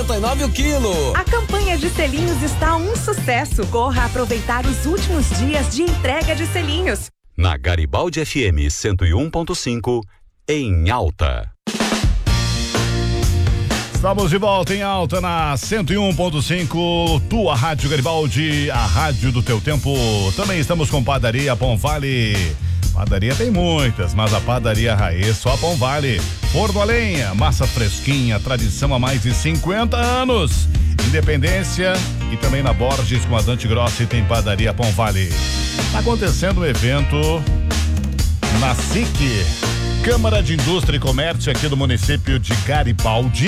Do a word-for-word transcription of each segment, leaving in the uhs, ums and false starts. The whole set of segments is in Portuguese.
e nove o quilo. A campanha de selinhos está um sucesso. Corra aproveitar os últimos dias de entrega de selinhos. Na Garibaldi F M cento e um ponto cinco, em alta. Estamos de volta em alta na cento e um ponto cinco, tua Rádio Garibaldi, a rádio do teu tempo. Também estamos com Padaria Pão Vale. Padaria tem muitas, mas a Padaria Raiz só Pão Vale. Forno a lenha, massa fresquinha, tradição há mais de cinquenta anos. Independência e também na Borges com a Dante Grossi tem Padaria Pão Vale. Está acontecendo um evento na S I C, Câmara de Indústria e Comércio aqui do município de Garibaldi.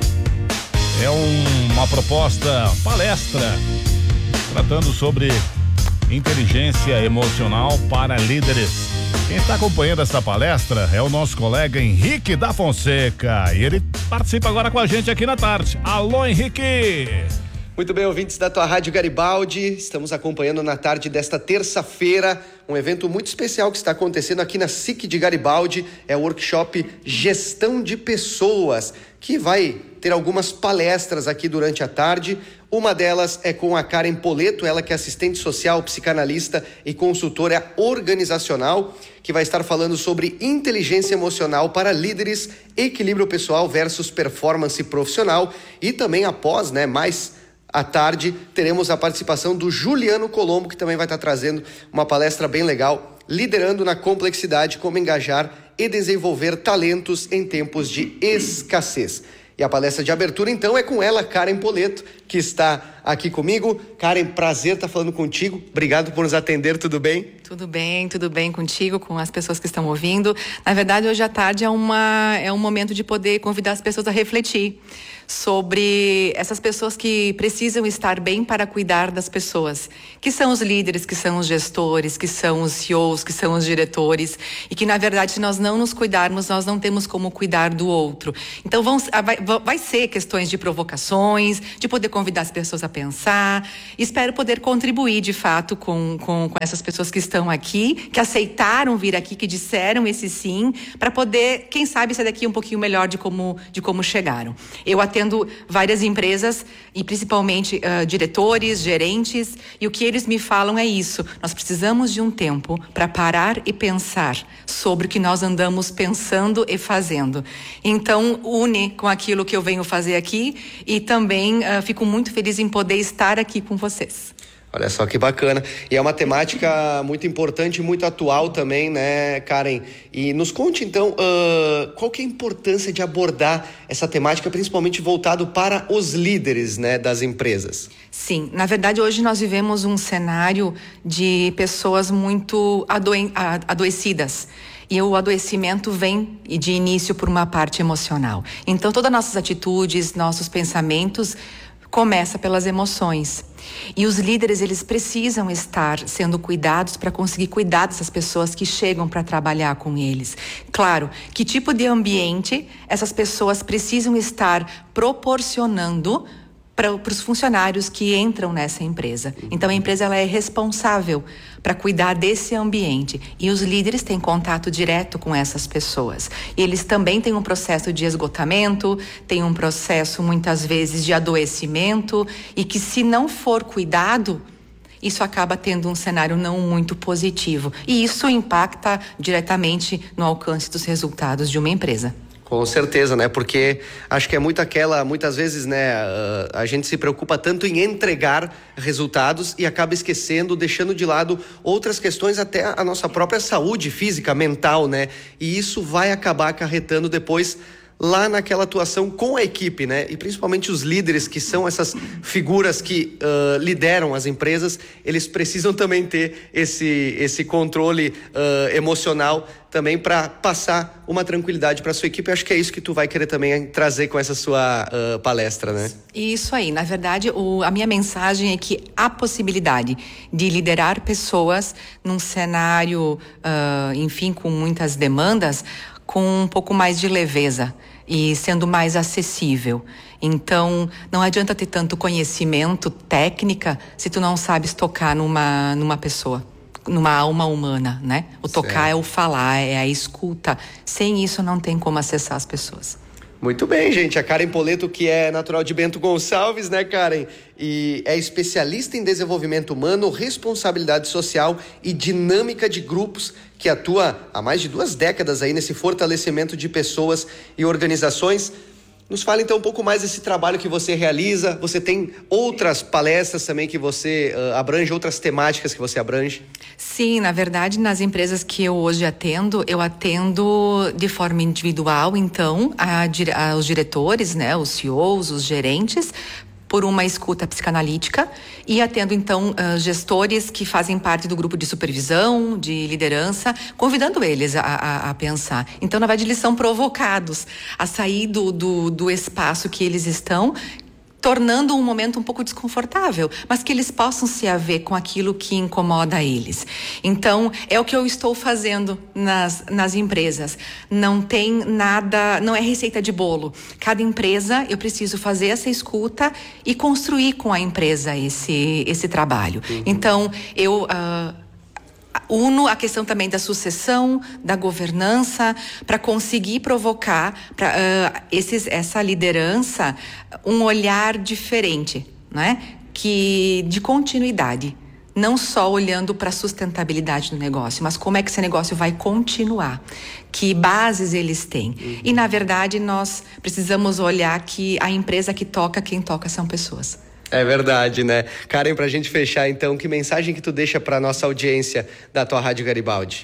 É um, uma proposta, palestra, tratando sobre inteligência emocional para líderes. Quem está acompanhando essa palestra é o nosso colega Henrique da Fonseca e ele participa agora com a gente aqui na tarde. Alô, Henrique! Muito bem, ouvintes da tua Rádio Garibaldi, estamos acompanhando na tarde desta terça-feira um evento muito especial que está acontecendo aqui na S I C de Garibaldi, é o workshop Gestão de Pessoas, que vai ter algumas palestras aqui durante a tarde. Uma delas é com a Karen Poleto, ela que é assistente social, psicanalista e consultora organizacional, que vai estar falando sobre inteligência emocional para líderes, equilíbrio pessoal versus performance profissional. E também após, né, mais à tarde, teremos a participação do Juliano Colombo, que também vai estar trazendo uma palestra bem legal, liderando na complexidade, como engajar e desenvolver talentos em tempos de escassez. E a palestra de abertura, então, é com ela, Karen Poleto, que está aqui comigo. Karen, prazer estar falando contigo. Obrigado por nos atender, tudo bem? Tudo bem, tudo bem contigo, com as pessoas que estão ouvindo. Na verdade, hoje à tarde é, uma, é um momento de poder convidar as pessoas a refletir sobre essas pessoas que precisam estar bem para cuidar das pessoas, que são os líderes, que são os gestores, que são os C E Os, que são os diretores, e que, na verdade, se nós não nos cuidarmos, nós não temos como cuidar do outro. Então, vão, vai, vai ser questões de provocações, de poder convidar as pessoas a pensar. Espero poder contribuir, de fato, com, com, com essas pessoas que estão aqui, que aceitaram vir aqui, que disseram esse sim, para poder, quem sabe, sair daqui um pouquinho melhor de como, de como chegaram. Eu atendo várias empresas e principalmente uh, diretores, gerentes, e o que eles me falam é isso: nós precisamos de um tempo para parar e pensar sobre o que nós andamos pensando e fazendo. Então, une com aquilo que eu venho fazer aqui e também uh, fico muito feliz em poder estar aqui com vocês. Olha só que bacana. E é uma temática muito importante e muito atual também, né, Karen? E nos conte, então, uh, qual que é a importância de abordar essa temática, principalmente voltado para os líderes, né, das empresas? Sim, na verdade, hoje nós vivemos um cenário de pessoas muito adoe- adoecidas. E o adoecimento vem de início por uma parte emocional. Então, todas as nossas atitudes, nossos pensamentos, começa pelas emoções. E os líderes, eles precisam estar sendo cuidados para conseguir cuidar dessas pessoas que chegam para trabalhar com eles. Claro, que tipo de ambiente essas pessoas precisam estar proporcionando para os funcionários que entram nessa empresa. Então, a empresa ela é responsável para cuidar desse ambiente. E os líderes têm contato direto com essas pessoas. E eles também têm um processo de esgotamento, têm um processo, muitas vezes, de adoecimento, e que, se não for cuidado, isso acaba tendo um cenário não muito positivo. E isso impacta diretamente no alcance dos resultados de uma empresa. Com certeza, né? Porque acho que é muito aquela, muitas vezes, né? A gente se preocupa tanto em entregar resultados e acaba esquecendo, deixando de lado outras questões, até a nossa própria saúde física, mental, né? E isso vai acabar acarretando depois lá naquela atuação com a equipe, né? E principalmente os líderes, que são essas figuras que uh, lideram as empresas, eles precisam também ter esse, esse controle uh, emocional também para passar uma tranquilidade para sua equipe. Eu acho que é isso que tu vai querer também trazer com essa sua uh, palestra, né? Isso aí. Na verdade, o, a minha mensagem é que há possibilidade de liderar pessoas num cenário, uh, enfim, com muitas demandas, com um pouco mais de leveza e sendo mais acessível. Então, não adianta ter tanto conhecimento, técnica, se tu não sabes tocar numa, numa pessoa, numa alma humana, né? O tocar certo. É o falar, é a escuta. Sem isso, não tem como acessar as pessoas. Muito bem, gente. A Karen Poletto, que é natural de Bento Gonçalves, né, Karen? E é especialista em desenvolvimento humano, responsabilidade social e dinâmica de grupos, que atua há mais de duas décadas aí nesse fortalecimento de pessoas e organizações. Nos fala então um pouco mais desse trabalho que você realiza. Você tem outras palestras também que você uh, abrange, outras temáticas que você abrange? Sim, na verdade, nas empresas que eu hoje atendo, eu atendo de forma individual, então, a, a, os diretores, né, os C E Os, os gerentes, por uma escuta psicanalítica, e atendo então uh, gestores que fazem parte do grupo de supervisão, de liderança, convidando eles a, a, a pensar. Então, na verdade, eles são provocados a sair do, do, do espaço que eles estão, tornando um momento um pouco desconfortável, mas que eles possam se haver com aquilo que incomoda eles. Então, é o que eu estou fazendo nas, nas empresas. Não tem nada, não é receita de bolo. Cada empresa, eu preciso fazer essa escuta e construir com a empresa esse, esse trabalho. Uhum. Então, eu... Uh, uno a questão também da sucessão, da governança, para conseguir provocar para uh, esses essa liderança um olhar diferente, né? Que de continuidade, não só olhando para a sustentabilidade do negócio, mas como é que esse negócio vai continuar, que bases eles têm. Uhum. E na verdade nós precisamos olhar que a empresa que toca, quem toca são pessoas. É verdade, né? Karen, pra gente fechar então, que mensagem que tu deixa pra nossa audiência da tua Rádio Garibaldi?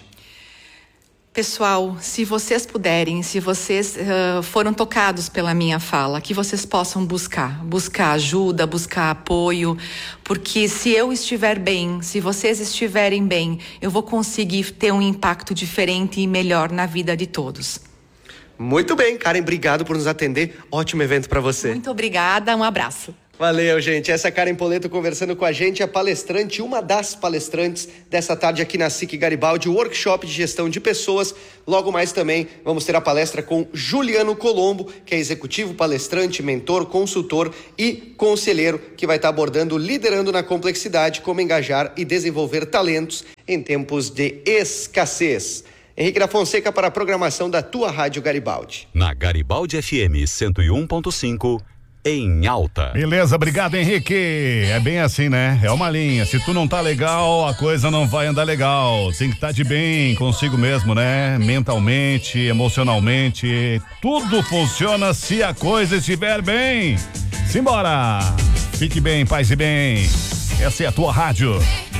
Pessoal, se vocês puderem, se vocês uh, foram tocados pela minha fala, que vocês possam buscar, buscar ajuda, buscar apoio, porque se eu estiver bem, se vocês estiverem bem, eu vou conseguir ter um impacto diferente e melhor na vida de todos. Muito bem, Karen, obrigado por nos atender. Ótimo evento pra você. Muito obrigada, um abraço. Valeu, gente. Essa é a Karen Poletto conversando com a gente, a palestrante, uma das palestrantes dessa tarde aqui na S I C Garibaldi, o workshop de gestão de pessoas. Logo mais também vamos ter a palestra com Juliano Colombo, que é executivo, palestrante, mentor, consultor e conselheiro, que vai estar abordando liderando na complexidade, como engajar e desenvolver talentos em tempos de escassez. Henrique da Fonseca para a programação da tua Rádio Garibaldi. Na Garibaldi F M cento e um ponto cinco. Em alta. Beleza, obrigado, Henrique. É bem assim, né? É uma linha. Se tu não tá legal, a coisa não vai andar legal. Tem que estar tá de bem consigo mesmo, né? Mentalmente, emocionalmente. Tudo funciona se a coisa estiver bem. Simbora! Fique bem, paz e bem. Essa é a tua rádio.